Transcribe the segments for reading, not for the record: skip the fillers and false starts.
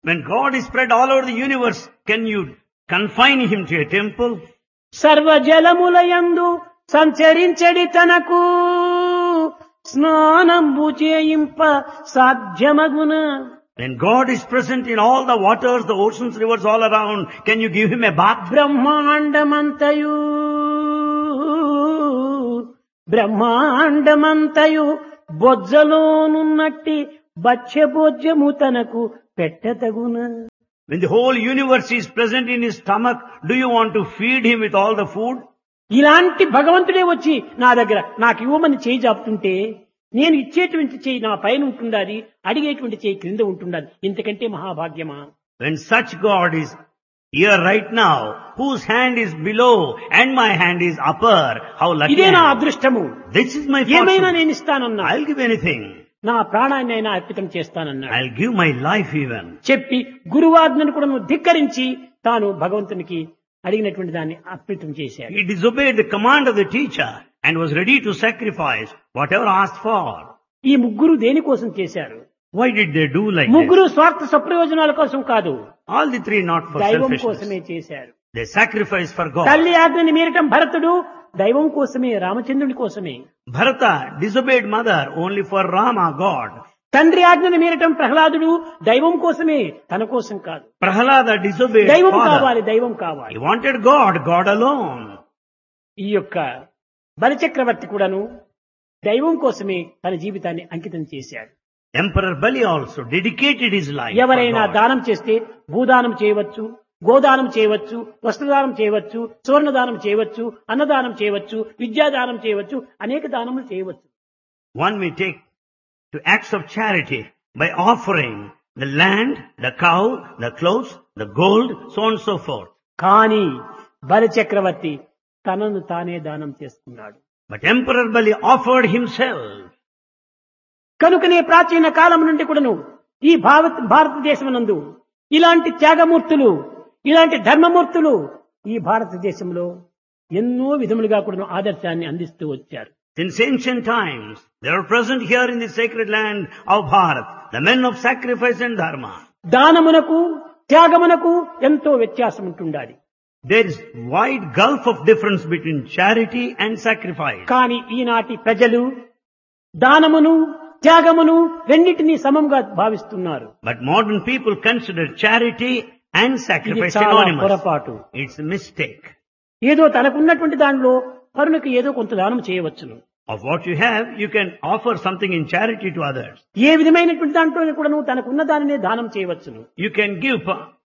When God is spread all over the universe, can you confine him to a temple? సర్వజలములయందు సంచరించడి తనకు స్నానంబు చేయింప సాధ్యమగున. When God is present in all the waters, the oceans, rivers all around, can you give him a bath? బ్రహ్మాండమంతయు బొజ్జలోనున్నట్టి బచ్చబోజ్యము తనకు పెట్టతగున. When the whole universe is present in his stomach, do you want to feed him with all the food? ఇలాంటి భగవంతుడే వచ్చి నా దగ్గర నాకు ఇవ్వమని చేయి జాపుతుంటే నేను ఇచ్చేటువంటి చేయి నా పైన ఉంటుండాలి, అడిగేటువంటి చేయి క్రింద ఉంటుండాలి. ఇంతకంటే మహాభాగ్యమా? When such God is here right now, whose hand is below and my hand is upper, how lucky ఇదే I నా am. అదృష్టము. This is my ఏమైనా fortune. నేను ఇస్తానన్నా, I'll give anything. నా ప్రాణాన్ని అయినా అర్పితం చేస్తానన్నాడు. I'll give my life even. చెప్పి గురువాజ్ఞను కూడా ధిక్కరించి తాను భగవంతునికి అడిగినటువంటి దాన్ని అర్పితం చేశాడు. He disobeyed the command of the teacher and was ready to sacrifice whatever asked for. ఈ ముగ్గురు దేనికోసం చేశారు? Why did they do like ముగ్గురు this? స్వార్థ సప్రయోజనాల కోసం కాదు, All the three not for దైవం selfishness. కోసమే చేశారు. They sacrificed for God. తల్లి ఆజ్ఞని మీరటం భరతుడు దైవం కోసమే, రామచంద్రుడి కోసమే. Bharata disobeyed mother only for Rama, God. తండ్రి ఆజ్ఞని మీరటం ప్రహ్లాదుడు దైవం కోసమే, తన కోసం కాదు. Prahalada disobeyed దైవం father. కావాలి, దైవం కావాలి. He wanted God, God alone. ఈ యొక్క బలిచక్రవర్తి కూడాను దైవం కోసమే తన జీవితాన్ని అంకితం చేశాడు. Emperor Bali also dedicated his life for ఎవరైనా God. దానం చేస్తే భూదానం చేయవచ్చు, గోదానం చేయవచ్చు, వస్త్రదానం చేయవచ్చు, సువర్ణదానం చేయవచ్చు, అన్నదానం చేయవచ్చు, విద్యాదానం చేయవచ్చు, అనేక దానములు చేయవచ్చు. One may take to acts of charity by offering the land, the cow, the clothes, the gold, so on and so forth. కానీ బలిచక్రవర్తి తనను తానే దానం చేసుకున్నాడు. But Emperor Bali offered himself. కనుకనే ప్రాచీన కాలం నుండి కూడాను ఈ భారతదేశమునందు ఇలాంటి త్యాగమూర్తులు, ఇలాంటి ధర్మమూర్తులు ఈ భారతదేశంలో ఎన్నో విధములుగా కూడాను ఆదర్శాన్ని అందిస్తూ వచ్చారు. Since ancient times, they are present here in the sacred land of Bharat, the men of sacrifice and dharma. దానమునకు త్యాగమునకు ఎంతో వ్యత్యాసం ఉంటుండాలి. There is wide gulf of difference between charity and sacrifice. కానీ ఈనాటి ప్రజలు దానమును త్యాగమును రెండింటినీ సమంగా భావిస్తున్నారు. But modern people consider charity and ఇది sacrifice చాలా synonymous. పొరపాటు. It's a mistake. ఏదో తనకున్నటువంటి దానిలో పరునికి ఏదో కొంత దానం చేయవచ్చును. Of what you have, you can offer something in charity to others. ఏ విధమైనటువంటి దాంట్లో కూడా తనకున్న దానినే దానం చేయవచ్చును. You can give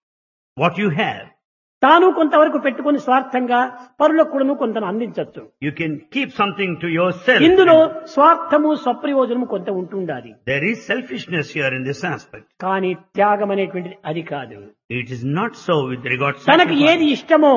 what you have. తాను కొంతవరకు పెట్టుకుని స్వార్థంగా పరులకు కూడా కొంత అందించవచ్చు. You can keep something to yourself. ఇందులో స్వార్థము స్వప్రయోజనము కొంత ఉంటుండాలి. There is selfishness here in this aspect. కానీ త్యాగం అనేటువంటిది అది కాదు. It is not so with regard to తనకు sacrifice. ఏది ఇష్టమో,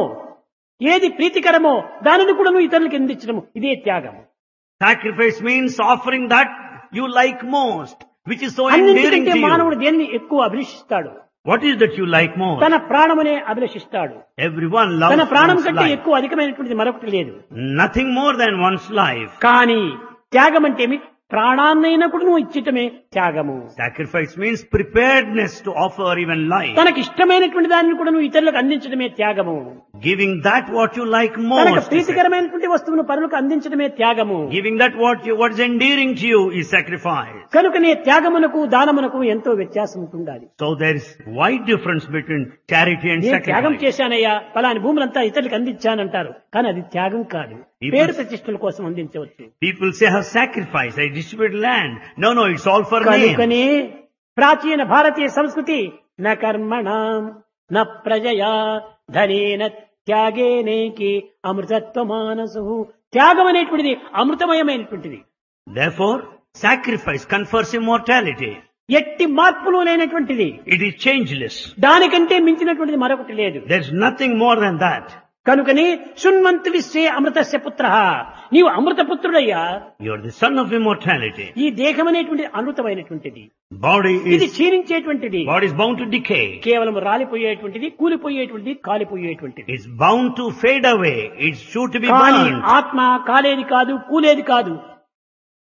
ఏది ప్రీతికరమో దానిని కూడా ఇతరులకు అందించడం, ఇదే త్యాగం. Sacrifice means offering that you like most, which is so endearing అన్నింటికంటే to మానవుడు you. దేన్ని ఎక్కువ అభిలషిస్తాడు? What is that you like most? తన ప్రాణమునే అభిలషిస్తాడు. Everyone loves తన ప్రాణం one's కంటే life. ఎక్కువ అధికమైనటువంటిది మరొకటి లేదు. Nothing more than one's life. కానీ త్యాగం అంటే ఏమి? ప్రాణాన్నైనా కూడా నువ్వు ఇచ్చటమే త్యాగము. Sacrifice means preparedness to offer even life. తనకు ఇష్టమైనటువంటి దానిని కూడా నువ్వు ఇతరులకు అందించడమే త్యాగము. Giving that what you like తనకు most. is ప్రీతికరమైనటువంటి వస్తువును పరులకు అందించడమే త్యాగము. Giving that what is endearing to you is sacrifice. కనుకనే త్యాగమునకు దానమునకు ఎంతో వ్యత్యాసం ఉంటుండాలి. So there is wide difference between charity and నేను త్యాగం sacrifice. చేశానయ్యా, ఫలాని భూములంతా ఇతరులకు అందించానంటారు. కానీ అది త్యాగం కాదు. పేరు ప్రతిష్టల కోసం అందించవచ్చు. People say, I have sacrificed, I distributed land. No, it's all for name. కనుకనే ప్రాచీన భారతీయ సంస్కృతి న కర్మణాం న ప్రజయా ధనేన త్యాగేనేకి అమృతత్వ మానసు. త్యాగం అనేటువంటిది అమృతమయమైనటువంటిది. Therefore, sacrifice confers immortality. ఎట్టి మార్పులు లేనటువంటిది. It is changeless. దానికంటే మించినటువంటిది మరొకటి లేదు. There is nothing more than that. కనుకనే శృణ్వంతు విశ్వే అమృతస్య పుత్రః, నీవు అమృతపుత్రుడయ్యా. You are the son of immortality. ఈ దేహం అనేటువంటిది అమృతమైనటువంటిది. Body ఇది is క్షీణించేటువంటిది. bound to decay. కేవలం రాలిపోయేటువంటిది, కూలిపోయేటువంటిది, కాలిపోయేటువంటిది. It's bound to fade away. It's sure to be కానీ burned. ఆత్మ కాలేది కాదు, కూలేది కాదు.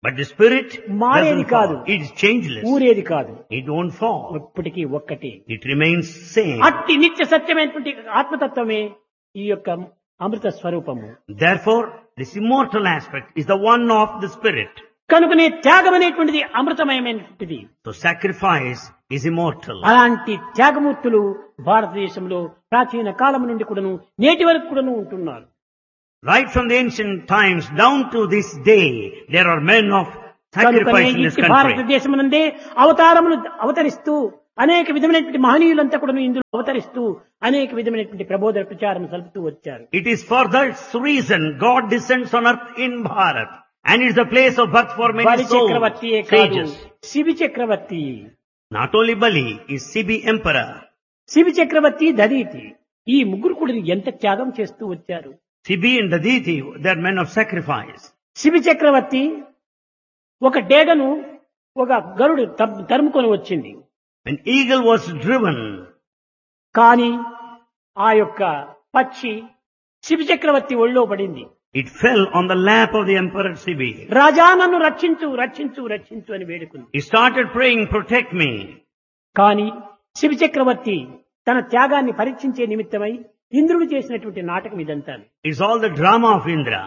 But the spirit మారేది doesn't కాదు, fall. It is changeless. ఊరేది కాదు, It won't fall. ఎప్పటికీ ఒక్కటే. It remains same. అట్టి నిత్య సత్యమైనటువంటి ఆత్మతత్వమే ఈ యొక్క అమృత స్వరూపము. Therefore, this immortal aspect is the one of the spirit. కనుకనే త్యాగం అనేటువంటిది అమృతమయమైనటువంటిది. So sacrifice is immortal. అలాంటి త్యాగమూర్తులు భారతదేశంలో ప్రాచీన కాలం నుండి కూడాను నేటి వరకు కూడాను ఉంటున్నారు. Right from the ancient times down to this day, there are men of కనుకనే sacrifice in this ఇట్టి country. భారతదేశమునందే అవతారములు అవతరిస్తూ అనేక విధమైనటువంటి మహనీయులంతా కూడా ఇందులో అవతరిస్తూ అనేక విధమైనటువంటి ప్రబోధన ప్రచారం సలుపుతూ వచ్చారు. It is for that reason God descends on earth in Bharat, and is the place of birth for many బలి souls, చక్రవర్తియే కాదు, sages. Shibi Chakravarthi. Not only Bali is Sibi emperor. Shibi చక్రవర్తి, దదీతి, ఈ ముగ్గురు కూడా ఎంత త్యాగం చేస్తూ వచ్చారు. Sibi and Daditi, they are men of sacrifice. Shibi చక్రవర్తి ఒక డేగను ఒక గరుడు తరుముకొని వచ్చింది. When eagle was driven, కానీ ఆ యొక్క పక్షి శిబి చక్రవర్తి ఒళ్ళో పడింది. it fell on the lap of the emperor Sibi. రాజా నన్ను రక్షించు రక్షించు రక్షించు అని వేడుకుంది. He started praying, protect me. కానీ శిబి చక్రవర్తి తన త్యాగాన్ని పరీక్షించే నిమిత్తమై ఇంద్రుడు చేసినటువంటి నాటకం ఇదంతా. It's all the drama of Indra.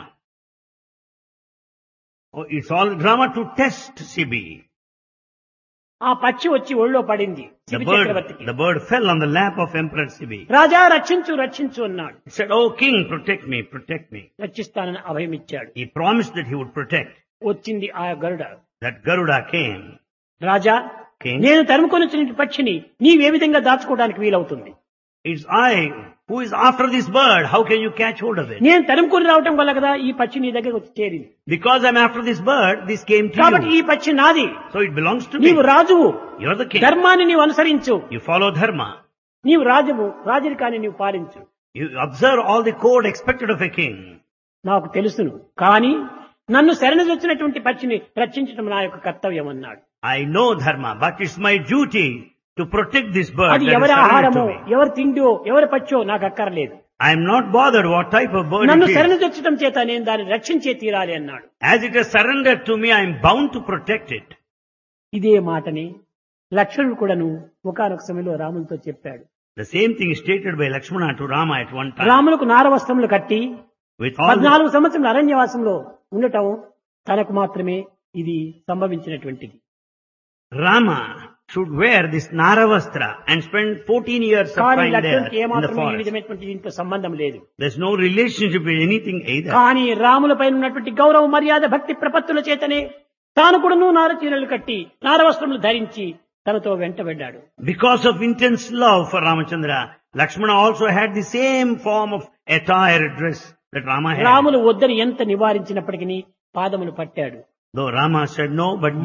Oh, it's all the drama to test Sibi. ఆ పక్షి వచ్చి ఒళ్ళో పడింది The శిబి చక్రవర్తికి. bird fell on the lap of Emperor Sibi. రాజా రక్షించు రక్షించు అన్నాడు. He said, "Oh king, protect me, protect me." రక్షిస్తానని అభయం ఇచ్చాడు. He promised that he would protect. వచ్చింది ఆ గరుడ. That Garuda came. Raja, King, నేను తరుముకొని వచ్చిన పక్షిని నీవే విధంగా దాచుకోవడానికి వీలవుతుంది? it's I who is after this bird. How can you catch hold of it? నేను తరుముకొని రావటం వల్ల కదా ఈ పక్షి నీ దగ్గర వచ్చి చేరింది. Because I'm after this bird, this came to కాబట్టి you. ఈ పక్షి నాది. So it belongs to me. నీవు రాజువు, You're the king. ధర్మాన్ని నీవు అనుసరించు. You follow dharma. నీవు రాజువు, రాజరికాన్ని నీవు పాలించు. You observe all the code expected of a king. నాకు తెలుసును, కానీ నన్ను శరణొచ్చినటువంటి పక్షిని రక్షించడం నా యొక్క కర్తవ్యం అన్నాడు. I know dharma, but it's my duty to protect this bird అది that is ఎవరి surrendered ఆహారమో, to me. ఎవరి తిండో, ఎవరి పచ్చో నాకు అక్కర్లేదు. I am not bothered what type of bird నన్ను it is. శరణొచ్చటం చేత నేను దాన్ని రక్షించే తీరాలి అన్నాడు. As it has surrendered to me, I am bound to protect it. ఇదే మాటని లక్ష్మణుడు కూడాను ఒకానొక సమయంలో రామునితో చెప్పాడు. The same thing is stated by Lakshmana to Rama at one time. రాములకు నారవస్త్రములు కట్టి With all 14 సంవత్సరాల అరణ్యవాసంలో ఉండటం తనకు మాత్రమే ఇది సంభవించినటువంటిది. Rama should wear this Naravastra and spend 14 years of కానీ time there లక్ష్మణుడికి in the ఏమాత్రం ఈ forest. విధమైనటువంటి దీంట్లో సంబంధం లేదు. There's no relationship with anything either. కానీ రాములపై ఉన్నటువంటి గౌరవ మర్యాద భక్తి ప్రపత్తుల చేతనే తాను కూడాను నారచీరలు కట్టి నారవస్త్రములు ధరించి తనతో వెంటబడ్డాడు. Because of intense love for Ramachandra, Lakshmana also had the same form of attire dress that Rama had. Ramulu వద్దని ఎంత నివారించినప్పటికీ పాదములు పట్టాడు. Though Rama said no, but